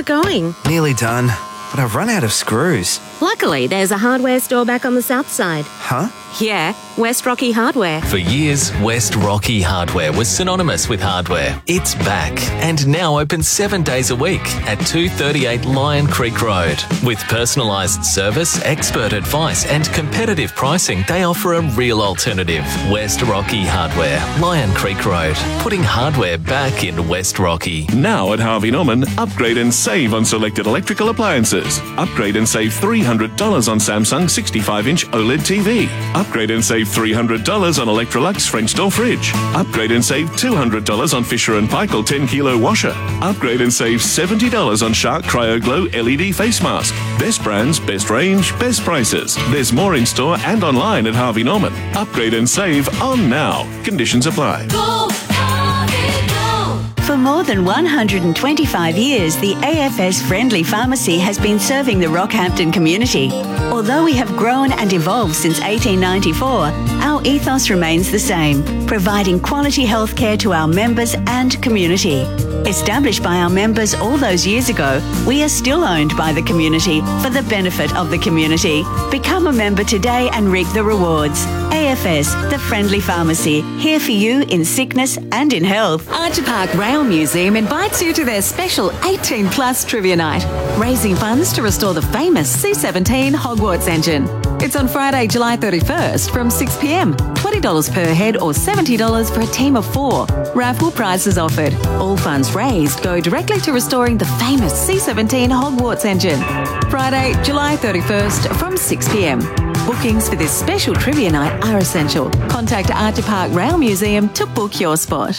it going? Nearly done, but I've run out of screws. Luckily, there's a hardware store back on the south side. Huh? Yeah, West Rocky Hardware. For years, West Rocky Hardware was synonymous with hardware. It's back and now open 7 days a week at 238 Lion Creek Road. With personalised service, expert advice and competitive pricing, they offer a real alternative. West Rocky Hardware, Lion Creek Road, putting hardware back in West Rocky. Now at Harvey Norman, upgrade and save on selected electrical appliances. Upgrade and save $300 on Samsung 65-inch OLED TV. Upgrade and save $300 on Electrolux French door fridge. Upgrade and save $200 on Fisher & Paykel 10-kilo washer. Upgrade and save $70 on Shark Cryo Glow LED face mask. Best brands, best range, best prices. There's more in store and online at Harvey Norman. Upgrade and save on now. Conditions apply. Go, Harvey, go. For more than 125 years, the AFS Friendly Pharmacy has been serving the Rockhampton community. Although we have grown and evolved since 1894, our ethos remains the same, providing quality healthcare to our members and community. Established by our members all those years ago, we are still owned by the community for the benefit of the community. Become a member today and reap the rewards. AFS, the Friendly Pharmacy, here for you in sickness and in health. Archer Park Rail Museum invites you to their special 18 Plus Trivia Night, raising funds to restore the famous C-17 Hogwarts engine. It's on Friday, July 31st from 6 p.m. $20 per head or $70 for a team of 4. Raffle prizes offered. All funds raised go directly to restoring the famous C-17 Hogwarts engine. Friday, July 31st from 6 p.m. Bookings for this special trivia night are essential. Contact Archer Park Rail Museum to book your spot.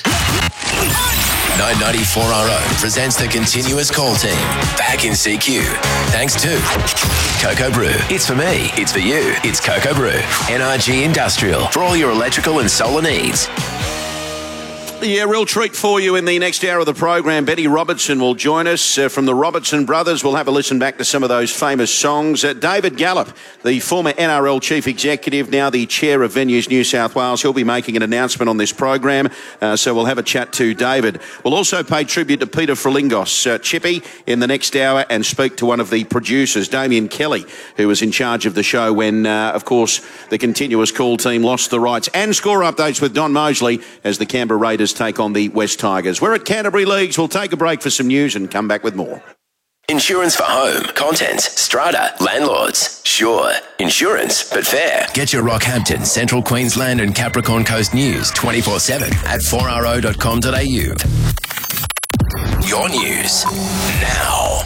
994RO presents the continuous call team back in CQ. Thanks to Cocoa Brew. It's for me. It's for you. It's Cocoa Brew. NRG Industrial for all your electrical and solar needs. Yeah, real treat for you in the next hour of the program. Betty Robertson will join us from the Robertson Brothers. We'll have a listen back to some of those famous songs. David Gallop, the former NRL Chief Executive, now the Chair of Venues New South Wales. He'll be making an announcement on this program, so we'll have a chat to David. We'll also pay tribute to Peter Frelingos, Chippy, in the next hour and speak to one of the producers, Damien Kelly, who was in charge of the show when, of course, the continuous call team lost the rights. And score updates with Don Mosley as the Canberra Raiders take on the West Tigers. We're at Canterbury Leagues. We'll take a break for some news and come back with more. Insurance for home, contents, strata, landlords. Sure, insurance, but fair. Get your Rockhampton, Central Queensland and Capricorn Coast news 24/7 at 4ro.com.au. Your news now.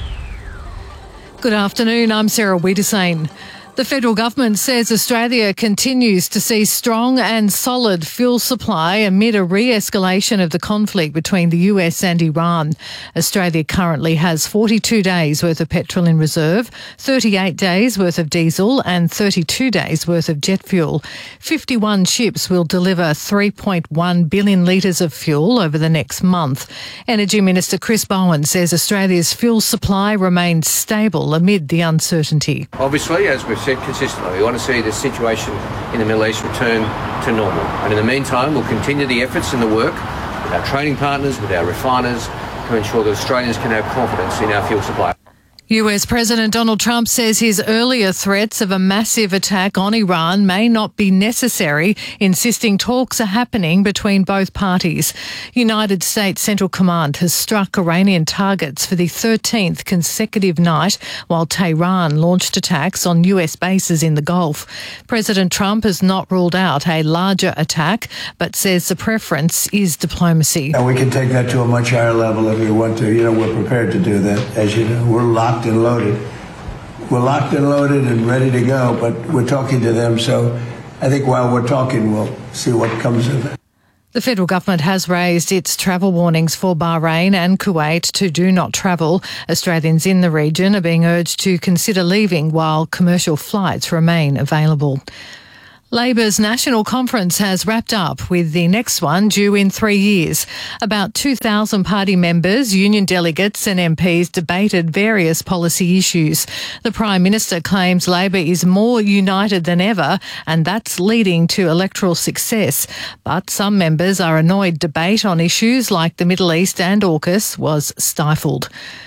Good afternoon, I'm Sarah Wiedersane. The federal government says Australia continues to see strong and solid fuel supply amid a re-escalation of the conflict between the US and Iran. Australia currently has 42 days worth of petrol in reserve, 38 days worth of diesel and 32 days worth of jet fuel. 51 ships will deliver 3.1 billion litres of fuel over the next month. Energy Minister Chris Bowen says Australia's fuel supply remains stable amid the uncertainty. Obviously, as we've said consistently, we want to see the situation in the Middle East return to normal. And in the meantime, we'll continue the efforts and the work with our trading partners, with our refiners, to ensure that Australians can have confidence in our fuel supply. US President Donald Trump says his earlier threats of a massive attack on Iran may not be necessary, insisting talks are happening between both parties. United States Central Command has struck Iranian targets for the 13th consecutive night, while Tehran launched attacks on US bases in the Gulf. President Trump has not ruled out a larger attack, but says the preference is diplomacy. And we can take that to a much higher level if we want to. You know, we're prepared to do that. As you know, we're locked and loaded. We're locked and loaded and ready to go, but we're talking to them. So I think while we're talking, we'll see what comes of it. The federal government has raised its travel warnings for Bahrain and Kuwait to do not travel. Australians in the region are being urged to consider leaving while commercial flights remain available. Labor's National Conference has wrapped up, with the next one due in 3 years. About 2,000 party members, union delegates and MPs debated various policy issues. The Prime Minister claims Labor is more united than ever, and that's leading to electoral success. But some members are annoyed debate on issues like the Middle East and AUKUS was stifled.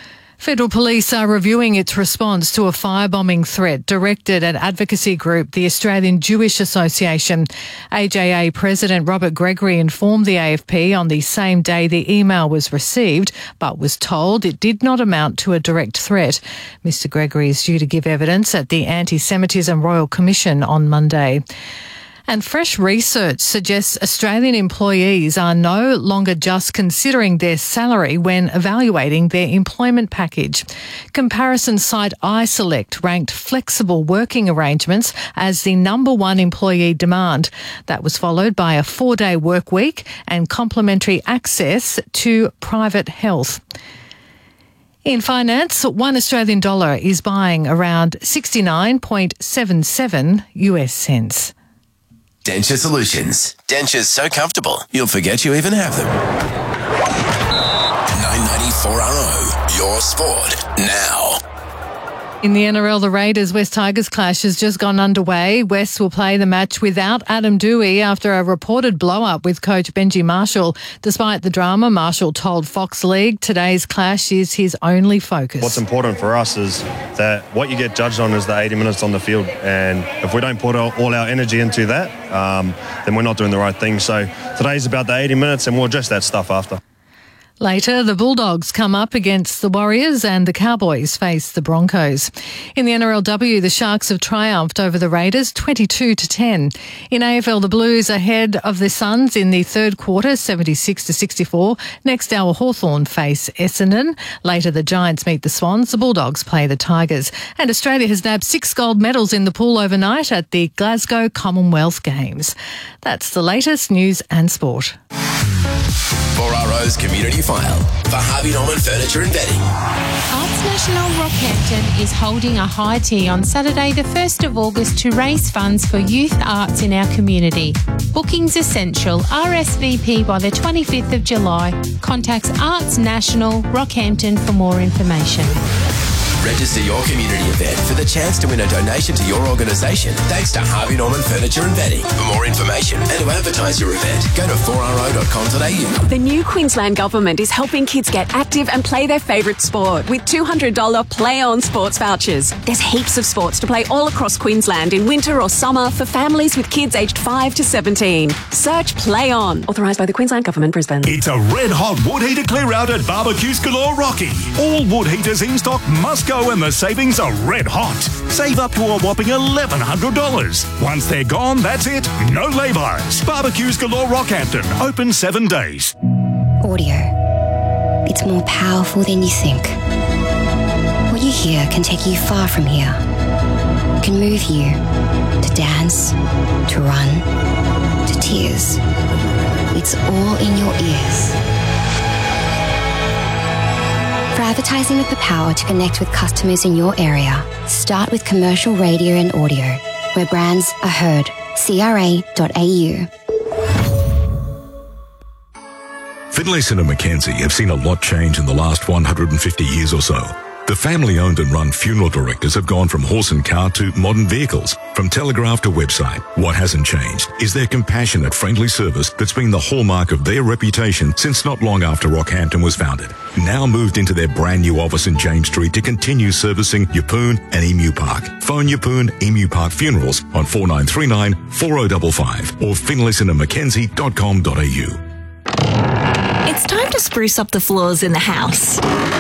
Federal Police are reviewing its response to a firebombing threat directed at advocacy group the Australian Jewish Association. AJA President Robert Gregory informed the AFP on the same day the email was received, but was told it did not amount to a direct threat. Mr Gregory is due to give evidence at the Anti-Semitism Royal Commission on Monday. And fresh research suggests Australian employees are no longer just considering their salary when evaluating their employment package. Comparison site iSelect ranked flexible working arrangements as the number one employee demand. That was followed by a 4-day work week and complementary access to private health. In finance, $1 Australian dollar is buying around 69.77 US cents. Denture Solutions. Dentures so comfortable, you'll forget you even have them. 994RO, your sport, now. In the NRL, the Raiders-West Tigers clash has just gone underway. West will play the match without Adam Doueihi after a reported blow-up with coach Benji Marshall. Despite the drama, Marshall told Fox League today's clash is his only focus. What's important for us is that what you get judged on is the 80 minutes on the field. And if we don't put all our energy into that, then we're not doing the right thing. So today's about the 80 minutes and we'll address that stuff after. Later, the Bulldogs come up against the Warriors and the Cowboys face the Broncos. In the NRLW, the Sharks have triumphed over the Raiders 22-10. In AFL, the Blues ahead of the Suns in the third quarter, 76-64. Next hour, Hawthorn face Essendon. Later, the Giants meet the Swans. The Bulldogs play the Tigers. And Australia has nabbed 6 gold medals in the pool overnight at the Glasgow Commonwealth Games. That's the latest news and sport. 4RO's Community File for Harvey Norman Furniture and Bedding. Arts National Rockhampton is holding a high tea on Saturday the 1st of August to raise funds for youth arts in our community. Bookings essential. RSVP by the 25th of July. Contacts Arts National Rockhampton for more information. Register your community event for the chance to win a donation to your organisation thanks to Harvey Norman Furniture and Bedding. For more information and to advertise your event, go to 4ro.com.au. The new Queensland Government is helping kids get active and play their favourite sport with $200 Play On sports vouchers. There's heaps of sports to play all across Queensland in winter or summer for families with kids aged 5 to 17. Search Play On. Authorised by the Queensland Government, Brisbane. It's a red-hot wood heater clear-out at Barbecues Galore Rocky. All wood heaters in stock must go and the savings are red hot. Save up to a whopping $1,100. Once they're gone, that's it. No laybys. Barbecues Galore Rockhampton. Open 7 days. Audio. It's more powerful than you think. What you hear can take you far from here. It can move you to dance, to run, to tears. It's all in your ears. For advertising with the power to connect with customers in your area, start with commercial radio and audio, where brands are heard. CRA.au. Finlayson and Mackenzie have seen a lot change in the last 150 years or so. The family-owned and run funeral directors have gone from horse and cart to modern vehicles, from telegraph to website. What hasn't changed is their compassionate, friendly service that's been the hallmark of their reputation since not long after Rockhampton was founded. Now moved into their brand new office in James Street to continue servicing Yeppoon and Emu Park. Phone Yeppoon Emu Park Funerals on 4939 4055 or finlaysonandmackenzie.com.au. It's time to spruce up the floors in the house.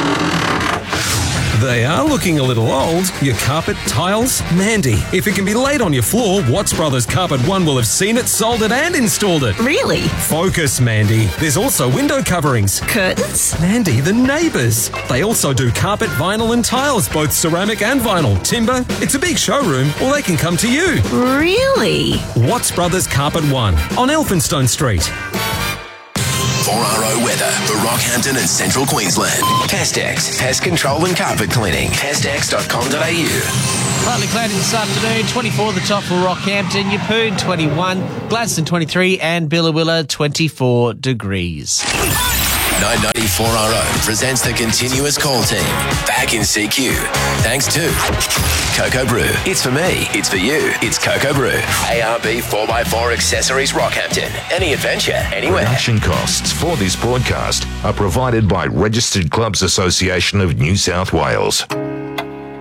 They are looking a little old. Your carpet, tiles, Mandy. If it can be laid on your floor, Watts Brothers Carpet One will have seen it, sold it and installed it. Really? Focus, Mandy. There's also window coverings. Curtains? Mandy, the neighbours. They also do carpet, vinyl and tiles, both ceramic and vinyl. Timber. It's a big showroom, or they can come to you. Really? Watts Brothers Carpet One on Elphinstone Street. 4RO weather for Rockhampton and Central Queensland. Pestex, pest control and carpet cleaning. Pestex.com.au. Partly cloudy this afternoon, 24 the top for Rockhampton, Yeppoon 21, Gladstone 23 and Billawilla 24 degrees. 994RO presents the continuous call team. Back in CQ. Thanks to Cocoa Brew. It's for me. It's for you. It's Cocoa Brew. ARB 4x4 Accessories Rockhampton. Any adventure, anywhere. Production costs for this broadcast are provided by Registered Clubs Association of New South Wales.